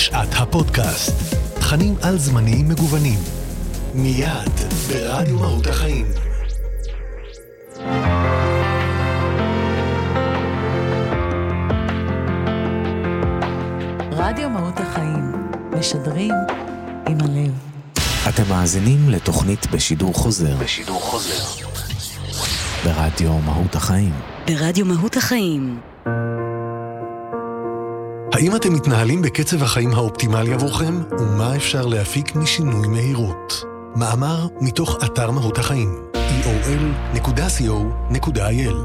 שעת הפודקאסט. תכנים על זמנים מגוונים. מיד ברדיו מהות החיים. רדיו מהות החיים. משדרים עם הלב. אתם מאזינים לתוכנית בשידור חוזר. ברדיו מהות החיים. ברדיו מהות החיים. האם אתם מתנהלים בקצב החיים האופטימלי עבורכם? ומה אפשר להפיק משינוי מהירות? מאמר מתוך אתר מהות החיים. eol.co.il.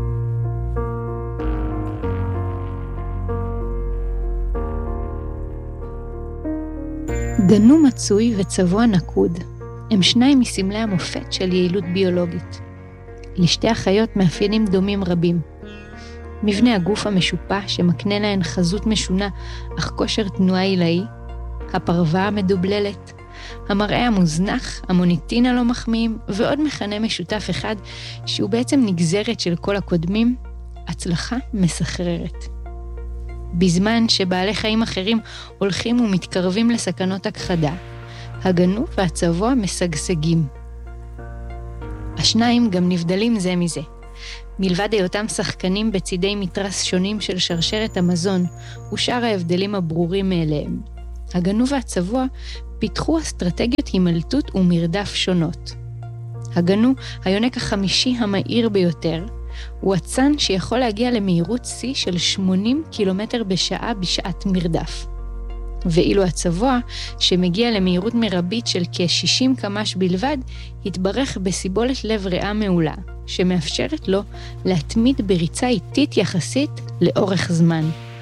גנו מצוי וצבוע נקוד הם שניים מסמלי המופת של יעילות ביולוגית. לשתי החיות מאפיינים דומים רבים. מבנה הגוף המשופע שמקנה להן חזות משונה אך כושר תנועה עילאי, הפרווה המדובללת, המראה המוזנח, המוניטין הלא מחמיאים, ועוד מכנה משותף אחד שהוא בעצם נגזרת של כל הקודמים, הצלחה מסחררת. בזמן שבעלי חיים אחרים הולכים ומתקרבים לסכנות הכחדה, הגנו והצבוע משגשגים. השניים גם נבדלים זה מזה. מלבד היותם שחקנים בצידי מתרס שונים של שרשרת המזון ושאר ההבדלים הברורים מאליהם, הגנו והצבוע פיתחו אסטרטגיות הימלטות ומרדף שונות. הגנו, היונק החמישי המהיר ביותר, הוא אצן שיכול להגיע למהירות שיא של 80 קילומטר בשעה בשעת מרדף. ואילו הצבוע, שמגיע למהירות מרבית של כ-60 קמ"ש בלבד, התברך בסיבולת לב ריאה מעולה, שמאפשרת לו להתמיד בריצה איטית יחסית לאורך זמן.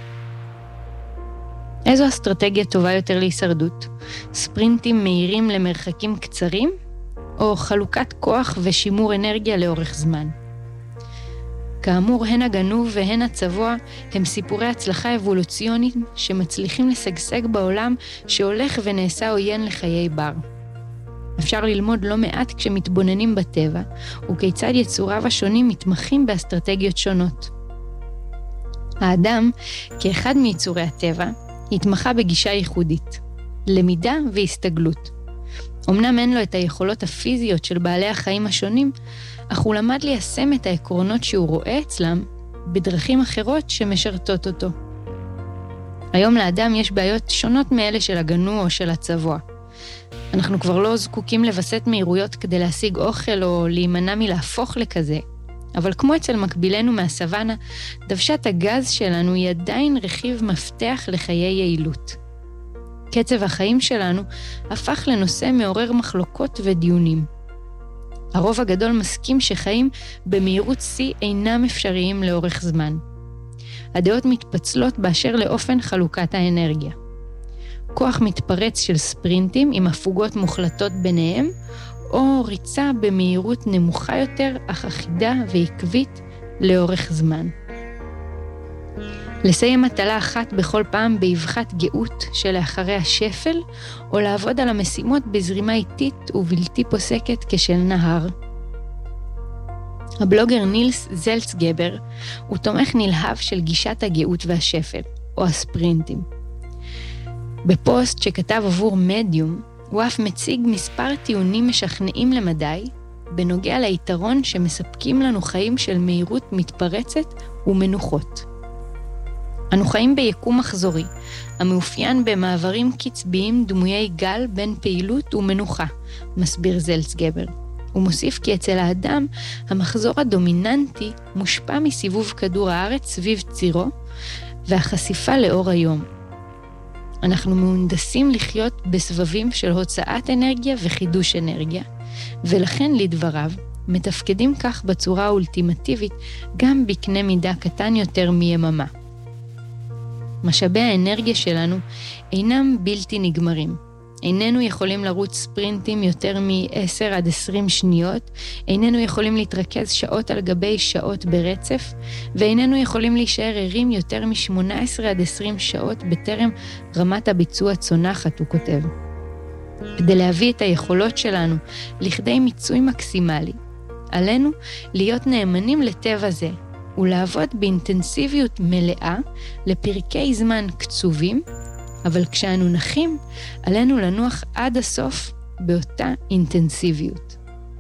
איזו אסטרטגיה טובה יותר להישרדות? ספרינטים מהירים למרחקים קצרים, או חלוקת כוח ושימור אנרגיה לאורך זמן? כאמור, הן הגנו והן הצבוע הם סיפורי הצלחה אבולוציוניים שמצליחים לשגשג בעולם שהולך ונעשה עוין לחיי בר. אפשר ללמוד לא מעט כשמתבוננים בטבע, וכיצד יצוריו השונים מתמחים באסטרטגיות שונות. האדם, כאחד מיצורי הטבע, התמחה בגישה ייחודית, למידה והסתגלות. אמנם אין לו את היכולות הפיזיות של בעלי החיים השונים, אך הוא למד ליישם את העקרונות שהוא רואה אצלם בדרכים אחרות שמשרתות אותו. היום לאדם יש בעיות שונות מאלה של הגנו או של הצבוע. אנחנו כבר לא זקוקים לבסט מהירויות כדי להשיג אוכל או להימנע מלהפוך לכזה, אבל כמו אצל מקבילנו מהסוואנה, דוושת הגז שלנו היא עדיין רכיב מפתח לחיי יעילות. קצב החיים שלנו הפך לנושא מעורר מחלוקות ודיונים. הרוב הגדול מסכים שחיים במהירות שיא אינם אפשריים לאורך זמן. הדעות מתפצלות באשר לאופן חלוקת האנרגיה. כוח מתפרץ של ספרינטים עם הפוגות מוחלטות ביניהם, או ריצה במהירות נמוכה יותר אך אחידה ועקבית לאורך זמן. לסיים מטלה אחת בכל פעם באבחת גאות שלאחרי השפל, או לעבוד על המשימות בזרימה איטית ובלתי פוסקת כשל נהר. הבלוגר נילס זלצגבר הוא תומך נלהב של גישת הגאות והשפל, או הספרינטים. בפוסט שכתב עבור מדיום, הוא אף מציג מספר טיעונים משכנעים למדי, בנוגע ליתרון שמספקים לנו חיים של מהירות מתפרצת ומנוחות. אנו חיים ביקום מחזורי, המאופיין במעברים קצביים דמויי גל בין פעילות ומנוחה, מסביר זלצגבר. הוא מוסיף כי אצל האדם, המחזור הדומיננטי מושפע מסיבוב כדור הארץ סביב צירו, והחשיפה לאור היום. אנחנו מהונדסים לחיות בסבבים של הוצאת אנרגיה וחידוש אנרגיה, ולכן לדבריו, מתפקדים כך בצורה האולטימטיבית גם בקנה מידה קטן יותר מיממה. משאבי האנרגיה שלנו אינם בלתי נגמרים. איננו יכולים לרוץ ספרינטים יותר מ-10 עד 20 שניות, איננו יכולים להתרכז שעות על גבי שעות ברצף, ואיננו יכולים להישאר ערים יותר מ-18 עד 20 שעות בטרם רמת הביצוע צונחת, הוא כותב. כדי להביא את היכולות שלנו לכדי מיצוי מקסימלי, עלינו להיות נאמנים לטבע זה, ולעבוד באינטנסיביות מלאה לפרקי זמן קצובים, אבל כשאנו נחים, עלינו לנוח עד הסוף באותה אינטנסיביות.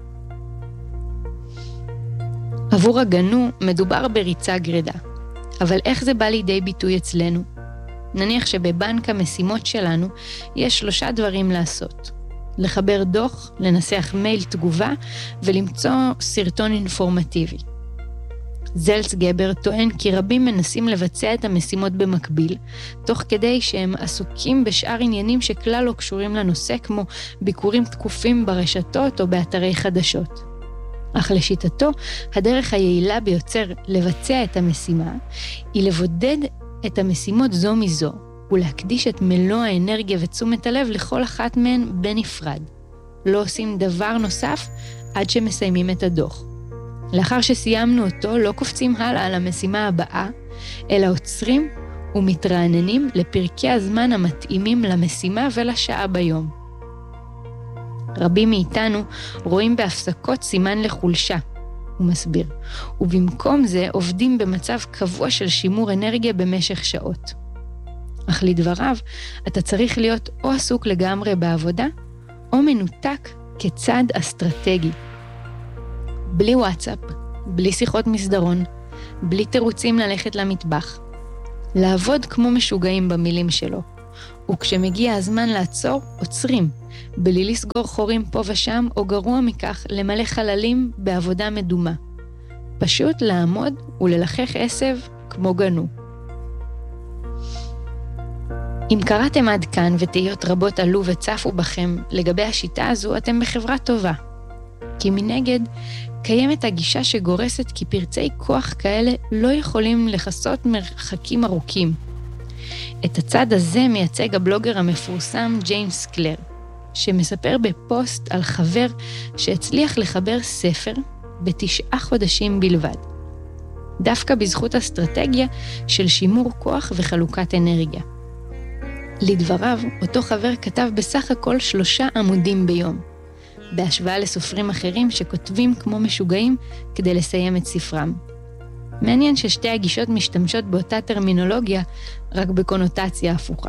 עבור הגנו מדובר בריצה גרדה, אבל איך זה בא לידי ביטוי אצלנו? נניח שבבנק המשימות שלנו יש 3 דברים לעשות. לחבר דוח, לנסח מייל תגובה ולמצוא סרטון אינפורמטיבי. זלצגבר טוען כי רבים מנסים לבצע את המשימות במקביל, תוך כדי שהם עסוקים בשאר עניינים שכלל לא קשורים לנושא, כמו ביקורים תקופים ברשתות או באתרי חדשות. אך לשיטתו, הדרך היעילה ביותר לבצע את המשימה, היא לבודד את המשימות זו מזו, ולהקדיש את מלוא האנרגיה ותשומת הלב לכל אחת מהן בנפרד. לא עושים דבר נוסף עד שמסיימים את הדוח. לאחר שסיימנו אותו, לא קופצים הלאה על המשימה הבאה, אלא עוצרים ומתרעננים לפרקי הזמן המתאימים למשימה ולשעה ביום. רבים מאיתנו רואים בהפסקות סימן לחולשה, הוא מסביר, ובמקום זה עובדים במצב קבוע של שימור אנרגיה במשך שעות. אך לדבריו, אתה צריך להיות או עסוק לגמרי בעבודה, או מנותק כצעד אסטרטגי. בלי וואטסאפ, בלי שיחות מסדרון, בלי תירוצים ללכת למטבח. לעבוד כמו משוגעים במילים שלו. וכשמגיע הזמן לעצור, עוצרים, בלי לסגור חורים פה ושם, או גרוע מכך, למלא חללים בעבודה מדומה. פשוט לעמוד וללחך עשב כמו גנו. אם קראתם עד כאן ותהיות רבות עלו וצפו בכם לגבי השיטה הזו, אתם בחברה טובה. כי מנגד, קיימת הגישה שגורסת כי פרצי כוח כאלה לא יכולים לחסות מרחקים ארוכים. את הצד הזה מייצג הבלוגר המפורסם ג'יימס קלר, שמספר בפוסט על חבר שהצליח לחבר ספר ב9 חודשים בלבד. דווקא בזכות אסטרטגיה של שימור כוח וחלוקת אנרגיה. לדבריו, אותו חבר כתב בסך הכל 3 עמודים ביום, בהשוואה לסופרים אחרים שכותבים כמו משוגעים כדי לסיים את ספרם. מעניין ששתי הגישות משתמשות באותה טרמינולוגיה, רק בקונוטציה הפוכה.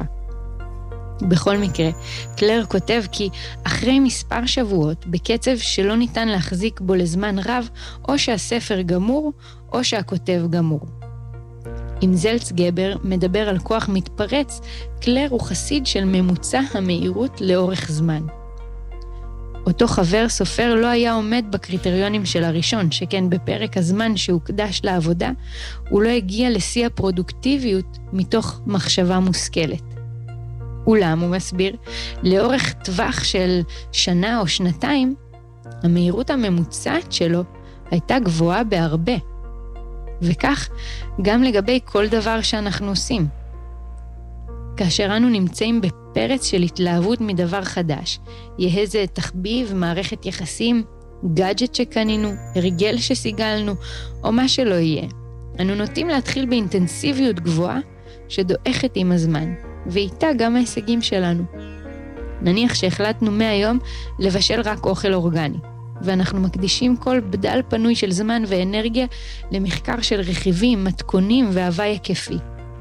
בכל מקרה, קלר כותב כי אחרי מספר שבועות, בקצב שלא ניתן להחזיק בו לזמן רב, או שהספר גמור, או שהכותב גמור. אם זלצגבר מדבר על כוח מתפרץ, קלר הוא חסיד של ממוצע המהירות לאורך זמן. אותו חבר סופר לא היה עומד בקריטריונים של הראשון, שכן בפרק הזמן שהוקדש לעבודה, הוא לא הגיע לשיא הפרודוקטיביות מתוך מחשבה מושכלת. אולם, הוא מסביר, לאורך טווח של 1 שנה או 2, המהירות הממוצעת שלו הייתה גבוהה בהרבה. וכך גם לגבי כל דבר שאנחנו עושים. כאשר אנו נמצאים בפרץ של התלהבות מדבר חדש, יהיה זה תחביב, מערכת יחסים, גאדג'ט שקנינו, הרגל שסיגלנו, או מה שלא יהיה. אנו נוטים להתחיל באינטנסיביות גבוהה שדועכת עם הזמן, ואיתה גם ההישגים שלנו. נניח שהחלטנו מהיום לבשל רק אוכל אורגני, ואנחנו מקדישים כל בדל פנוי של זמן ואנרגיה למחקר של רכיבים, מתכונים והווי היקפי.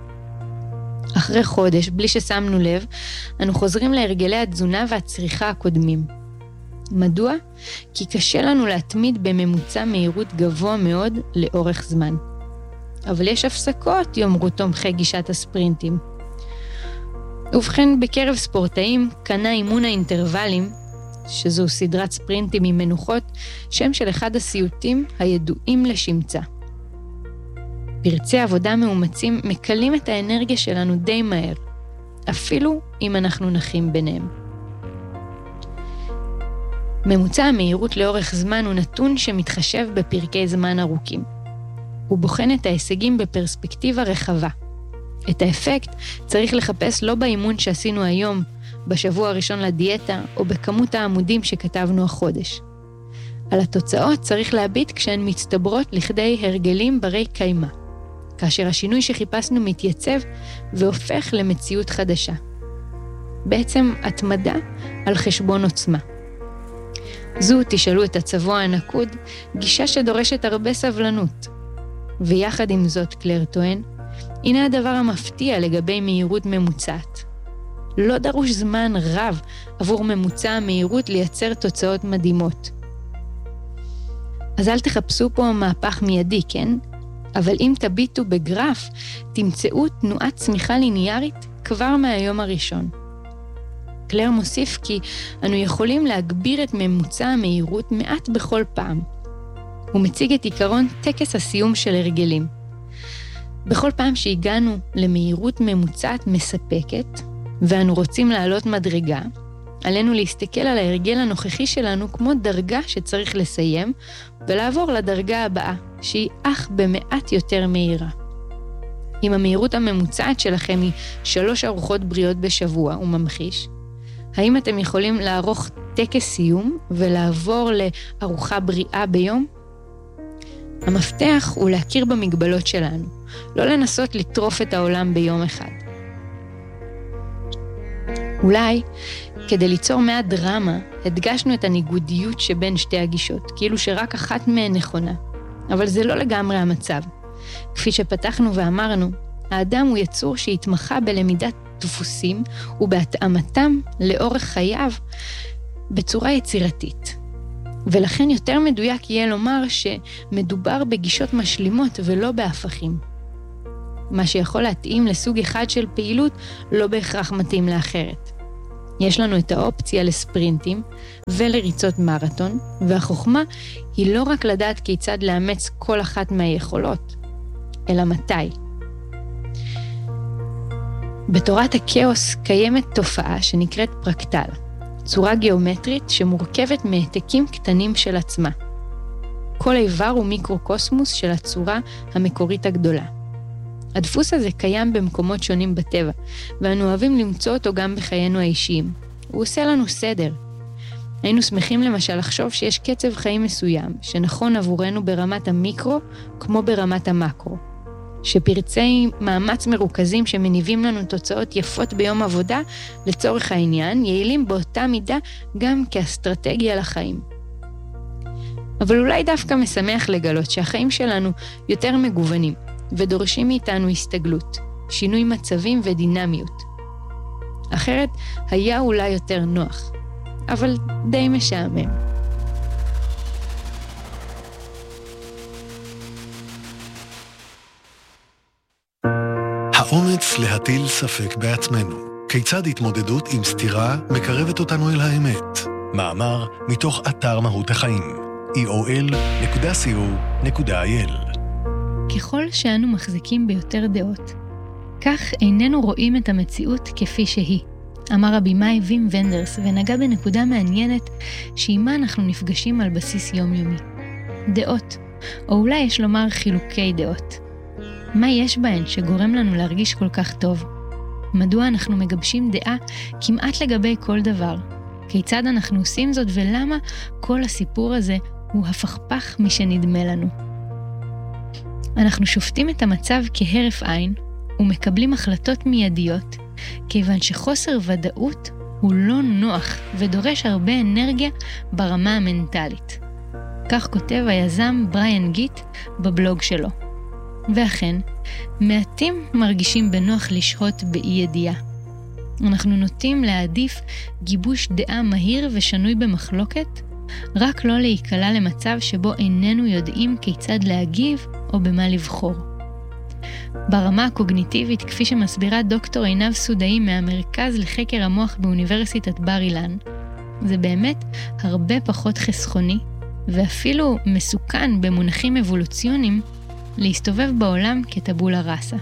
אחרי חודש, בלי ששמנו לב, אנו חוזרים להרגלי התזונה והצריכה הקודמים. מדוע? כי קשה לנו להתמיד בממוצע מהירות גבוה מאוד לאורך זמן. אבל יש הפסקות, יאמרו תומכי גישת הספרינטים. ובכן, בקרב ספורטאים, קנה אימון האינטרוולים, שזו סדרת ספרינטים עם מנוחות, שם של אחד הסיוטים הידועים לשמצה. פרצי עבודה מאומצים מקלים את האנרגיה שלנו די מהר, אפילו אם אנחנו נחים ביניהם. ממוצע המהירות לאורך זמן הוא נתון שמתחשב בפרקי זמן ארוכים. הוא בוחן את ההישגים בפרספקטיבה רחבה. את האפקט צריך לחפש לא באימון שעשינו היום, בשבוע הראשון לדיאטה, או בכמות העמודים שכתבנו החודש. על התוצאות צריך להביט כשהן מצטברות לכדי הרגלים ברי קיימה, כאשר השינוי שחיפשנו מתייצב והופך למציאות חדשה. בעצם התמדה על חשבון עוצמה. זו, תשאלו את הצבוע הנקוד, גישה שדורשת הרבה סבלנות. ויחד עם זאת, קלר טוען, הנה הדבר המפתיע לגבי מהירות ממוצעת. לא דרוש זמן רב עבור ממוצע המהירות לייצר תוצאות מדהימות. אז אל תחפשו פה מהפך מיידי, כן? אבל אם תביטו בגרף, תמצאו תנועת צמיחה ליניארית כבר מהיום הראשון. קלר מוסיף כי אנו יכולים להגביר את ממוצע המהירות מעט בכל פעם. הוא מציג את עיקרון טקס הסיום של הרגלים. בכל פעם שהגענו למהירות ממוצעת מספקת, ואנו רוצים לעלות מדרגה, עלינו להסתכל על ההרגל הנוכחי שלנו כמו דרגה שצריך לסיים, ולעבור לדרגה הבאה, שהיא אך במעט יותר מהירה. אם המהירות הממוצעת שלכם היא 3 ארוחות בריאות בשבוע, הוא ממחיש, האם אתם יכולים לערוך טקס סיום ולעבור לארוחה בריאה ביום? המפתח הוא להכיר במגבלות שלנו, לא לנסות לטרוף את העולם ביום אחד. אולי, כדי ליצור מעט דרמה, הדגשנו את הניגודיות שבין שתי הגישות, כאילו שרק אחת מהן נכונה. אבל זה לא לגמרי המצב. כפי שפתחנו ואמרנו, האדם הוא יצור שהתמחה בלמידת דפוסים ובהתאמתם לאורך חייו בצורה יצירתית. ולכן יותר מדויק יהיה לומר שמדובר בגישות משלימות ולא בהפכים. מה שיכול להתאים לסוג אחד של פעילות לא בהכרח מתאים לאחרת. יש לנו את האופציה לספרינטים ולריצות מרתון, והחוכמה היא לא רק לדעת כיצד לאמץ כל אחת מהיכולות, אלא מתי. בתורת הכאוס קיימת תופעה שנקראת פרקטל, צורה גיאומטרית שמורכבת מהעתקים קטנים של עצמה. כל איבר הוא מיקרוקוסמוס של הצורה המקורית הגדולה. הדפוס הזה קיים במקומות שונים בטבע, ואנו אוהבים למצוא אותו גם בחיינו האישיים. הוא עושה לנו סדר. היינו שמחים למשל לחשוב שיש קצב חיים מסוים, שנכון עבורנו ברמת המיקרו כמו ברמת המקרו. שפרצי מאמץ מרוכזים שמניבים לנו תוצאות יפות ביום עבודה, לצורך העניין, יעילים באותה מידה גם כאסטרטגיה לחיים. אבל אולי דווקא משמח לגלות שהחיים שלנו יותר מגוונים, ודורשים מאיתנו הסתגלות, שינוי מצבים ודינמיות. אחרת היה אולי יותר נוח, אבל די משעמם. האומץ להטיל ספק בעצמנו. כיצד התמודדות עם סתירה מקרבת אותנו אל האמת? מאמר מתוך אתר מהות החיים. eol.co.il. ככל שאנו מחזיקים ביותר דעות, כך איננו רואים את המציאות כפי שהיא, אמר הבימאי וים ונדרס, ונגע בנקודה מעניינת שעימה אנחנו נפגשים על בסיס יומיומי. דעות, או אולי יש לומר חילוקי דעות. מה יש בהן שגורם לנו להרגיש כל כך טוב? מדוע אנחנו מגבשים דעה כמעט לגבי כל דבר? כיצד אנחנו עושים זאת ולמה כל הסיפור הזה הוא הפכפך משנדמה לנו? אנחנו שופטים את המצב כהרף עין ומקבלים החלטות מיידיות, כיוון שחוסר ודאות הוא לא נוח ודורש הרבה אנרגיה ברמה המנטלית. כך כותב היזם בריאן גיט בבלוג שלו. ואכן, מעטים מרגישים בנוח לשהות באי ידיעה. אנחנו נוטים להעדיף גיבוש דעה מהיר ושנוי במחלוקת, רק לא להיקלע למצב שבו איננו יודעים כיצד להגיב או במה לבחור. ברמה הקוגניטיבית, כפי שמסבירה דוקטור עינב סודאי מהמרכז לחקר המוח באוניברסיטת בר אילן, זה באמת הרבה פחות חסכוני, ואפילו מסוכן במונחים אבולוציוניים, להסתובב בעולם כטבולה ראסה.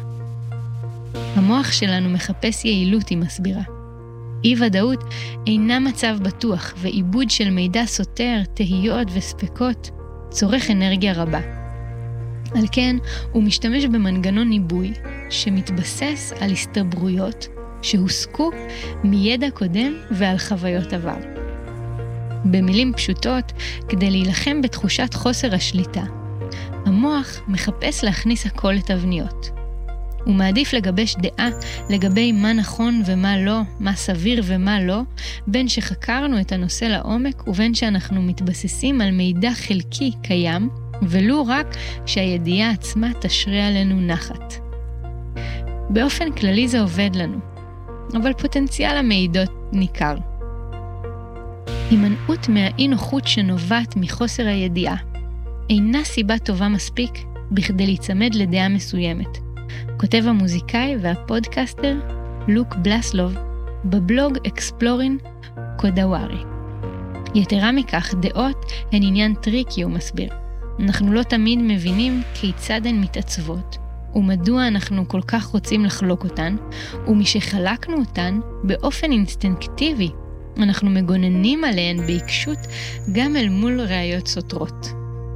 המוח שלנו מחפש יעילות, היא מסבירה. אי-ודאות אינה מצב בטוח, ועיבוד של מידע סותר, תהיות וספקות צורך אנרגיה רבה. על כן, הוא משתמש במנגנון ניבוי שמתבסס על הסתברויות שהוסקו מידע קודם ועל חוויות עבר. במילים פשוטות, כדי להילחם בתחושת חוסר השליטה, המוח מחפש להכניס הכל לתבניות. הוא מעדיף לגבש דעה לגבי מה נכון ומה לא, מה סביר ומה לא, בין שחקרנו את הנושא לעומק ובין שאנחנו מתבססים על מידע חלקי קיים, ולו רק שהידיעה עצמה תשרה עלינו נחת. באופן כללי זה עובד לנו. אבל פוטנציאל המעידות ניכר. הימנעות מהאי נוחות שנובעת מחוסר הידיעה אינה סיבה טובה מספיק בכדי להיצמד לדעה מסוימת, כותב המוזיקאי והפודקאסטר לוק בלסלוב בבלוג אקספלורין קודאוורי. יתרה מכך, דעות הן עניין טריקי, הוא מסביר. אנחנו לא תמיד מבינים כיצד הן מתעצבות, ומדוע אנחנו כל כך רוצים לחלוק אותן, ומשחלקנו אותן באופן אינסטינקטיבי, אנחנו מגוננים עליהן בעיקשות גם אל מול ראיות סותרות.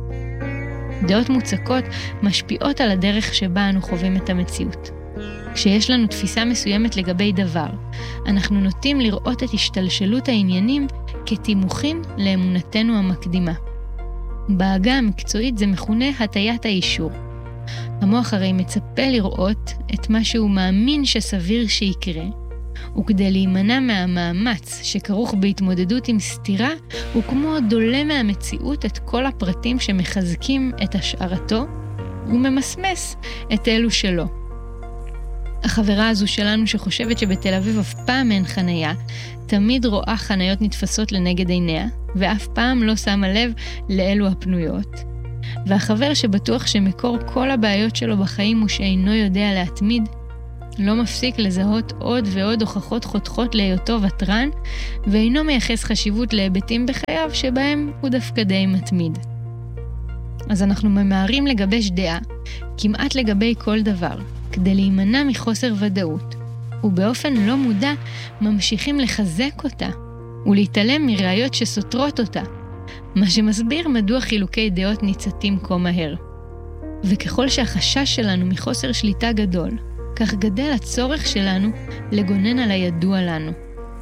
דעות מוצקות משפיעות על הדרך שבה אנו חווים את המציאות. כשיש לנו תפיסה מסוימת לגבי דבר, אנחנו נוטים לראות את השתלשלות העניינים כתימוכין לאמונתנו המקדימה. בעגה המקצועית זה מכונה הטיית האישור. המוח הרי מצפה לראות את מה שהוא מאמין שסביר שיקרה, וכדי להימנע מהמאמץ שכרוך בהתמודדות עם סתירה, הוא כמו דולה מהמציאות את כל הפרטים שמחזקים את השערתו, וממסמס את אלו שלו. החברה הזו שלנו שחושבת שבתל אביב אף פעם אין חנייה, תמיד רואה חניות נתפסות לנגד עיניה, ואף פעם לא שמה לב לאלו הפנויות. והחבר שבטוח שמקור כל הבעיות שלו בחיים הוא שאינו יודע להתמיד, לא מפסיק לזהות עוד ועוד הוכחות חותכות להיותו וטרן, ואינו מייחס חשיבות להיבטים בחייו שבהם הוא דווקא די מתמיד. אז אנחנו ממהרים לגבש דעה, כמעט לגבי כל דבר, כדי להימנע מחוסר ודאות, ובאופן לא מודע ממשיכים לחזק אותה, ולהתעלם מראיות שסותרות אותה, מה שמסביר מדוע חילוקי דעות ניצתים כה מהר. וככל שהחשש שלנו מחוסר שליטה גדול, כך גדל הצורך שלנו לגונן על הידוע לנו.